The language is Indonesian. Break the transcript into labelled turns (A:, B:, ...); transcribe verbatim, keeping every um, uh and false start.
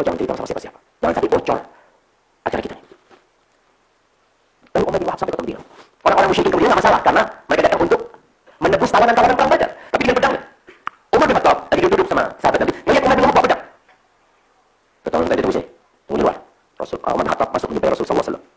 A: Kau jangan cerita sama siapa-siapa. Jangan sampai bocor acara kita. Lalu Umar bin Wahab sampai ketemu dia. Orang-orang musyrikin kemudian nggak masalah karena mereka datang untuk menebus tawanan-tawanan perang Badar. Tapi dengan pedang. Umar bin Khattab lagi duduk sama sahabat Nabi. Lihat Umar bin Wahab bawa pedang. Ketahuan tadi terus ya. Tunggu di luar. Rasul Umar bin Khattab masuk menjumpai Rasul sallallahu alaihi wasallam.